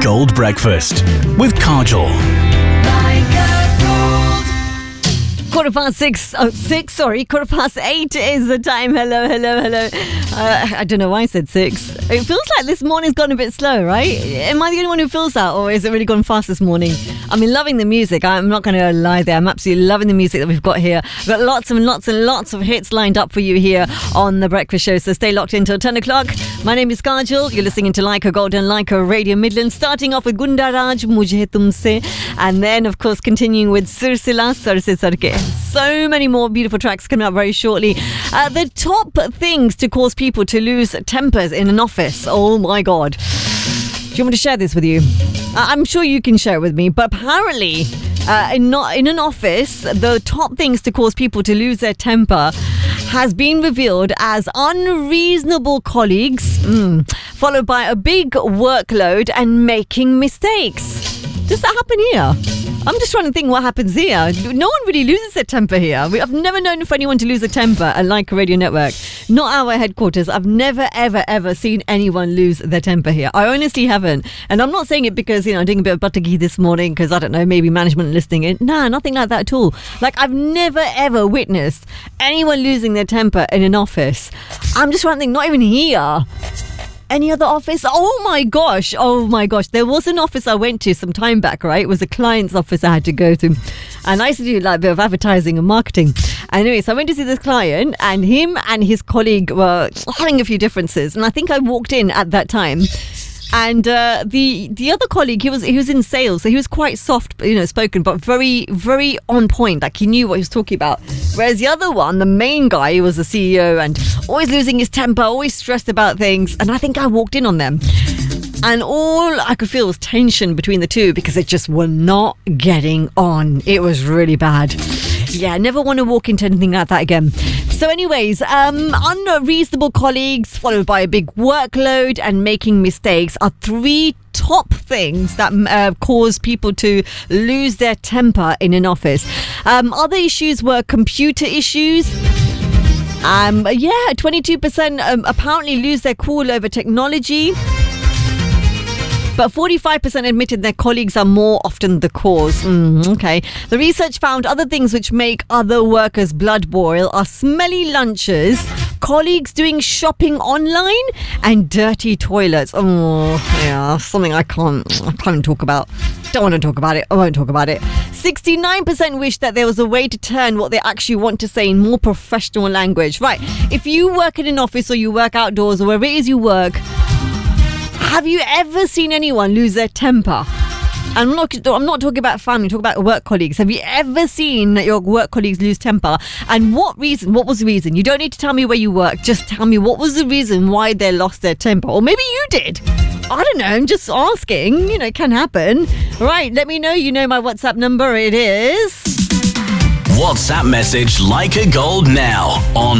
Gold Breakfast with Kajol. 8 is the time. Hello. I don't know why I said 6. It feels like this morning's gone a bit slow, right? Am I the only one who feels that, or is it really gone fast this morning? I'm loving the music. I'm not going to lie there. I'm absolutely loving the music that we've got here. We've got lots of hits lined up for you here on The Breakfast Show, so stay locked in till 10 o'clock. My name is Kajol. You're listening to Like a Golden Like a Radio Midland, starting off with Gunda Raj, Mujhe Tumse, and then, of course, continuing with Sirsila, Sar Se Sarke. So many more beautiful tracks coming up very shortly. The top things to cause people to lose tempers in an office. Oh my God. Do you want me to share this with you? I'm sure you can share it with me, but apparently in an office, the top things to cause people to lose their temper has been revealed as unreasonable colleagues, followed by a big workload and making mistakes. Does that happen here? I'm just trying to think what happens here. No one really loses their temper here. I've never known for anyone to lose a temper at Like a Radio Network. Not our headquarters. I've never, ever seen anyone lose their temper here. I honestly haven't. And I'm not saying it because, I'm doing a bit of buttagee this morning because, I don't know, maybe management listening in. Nah, nothing like that at all. Like, I've never, ever witnessed anyone losing their temper in an office. I'm just trying to think, not even here. Any other office? Oh my gosh. There was an office I went to some time back, right? It was a client's office I had to go to. And I used to do like a bit of advertising and marketing. Anyway, so I went to see this client, and him and his colleague were having a few differences. And I think I walked in at that time. And the other colleague, he was in sales, so he was quite soft, spoken, but very, very on point. Like, he knew what he was talking about. Whereas the other one, the main guy, he was the CEO and always losing his temper, always stressed about things. And I think I walked in on them. And all I could feel was tension between the two because they just were not getting on. It was really bad. Yeah, I never want to walk into anything like that again. So anyways, unreasonable colleagues followed by a big workload and making mistakes are 3 top things that cause people to lose their temper in an office. Other issues were computer issues. 22% apparently lose their cool over technology. But 45% admitted their colleagues are more often the cause. Okay. The research found other things which make other workers' blood boil are smelly lunches, colleagues doing shopping online, and dirty toilets. Oh, yeah, something I can't talk about. Don't want to talk about it. I won't talk about it. 69% wish that there was a way to turn what they actually want to say in more professional language. Right. If you work in an office or you work outdoors or wherever it is you work, have you ever seen anyone lose their temper? I'm not talking about family, I'm talking about work colleagues. Have you ever seen your work colleagues lose temper? And what reason? What was the reason? You don't need to tell me where you work. Just tell me what was the reason why they lost their temper. Or maybe you did. I don't know. I'm just asking. It can happen. Right. Let me know. You know my WhatsApp number. It is... WhatsApp message Like a Gold now on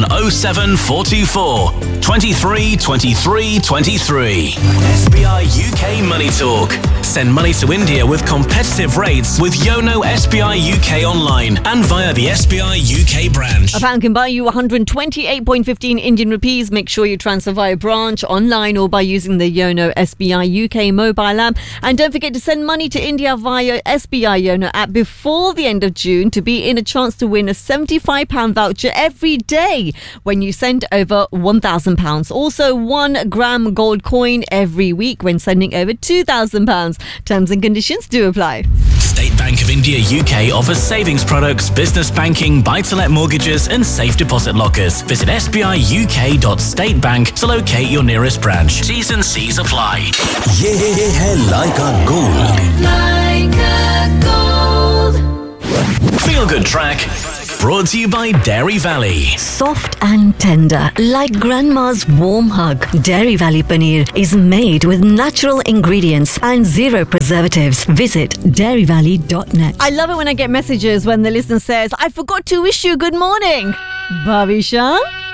07424 23 23 23. SBI UK Money Talk. Send money to India with competitive rates with Yono SBI UK online and via the SBI UK branch. A pound can buy you 128.15 Indian rupees. Make sure you transfer via branch, online, or by using the Yono SBI UK mobile app. And don't forget to send money to India via SBI Yono app before the end of June to be in a chance to win a £75 voucher every day when you send over £1,000. Also, 1 gram gold coin every week when sending over £2,000. Terms and conditions do apply. State Bank of India UK offers savings products, business banking, buy-to-let mortgages and safe deposit lockers. Visit sbiuk.statebank to locate your nearest branch. T's and C's apply. ये है Like a Gold. Like a Gold. Feel Good track. Brought to you by Dairy Valley. Soft and tender, like grandma's warm hug. Dairy Valley Paneer is made with natural ingredients and 0 preservatives. Visit dairyvalley.net. I love it when I get messages when the listener says, I forgot to wish you good morning. Bhavisha?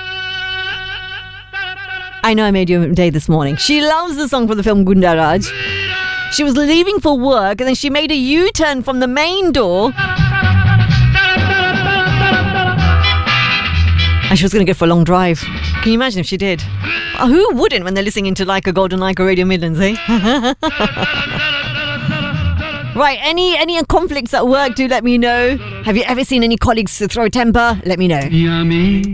I know I made your day this morning. She loves the song from the film Gunda Raj. She was leaving for work and then she made a U-turn from the main door. And she was going to go for a long drive. Can you imagine if she did? Who wouldn't when they're listening to Like a Golden Like a Radio Midlands, eh? Right, any conflicts at work, do let me know. Have you ever seen any colleagues throw a temper? Let me know.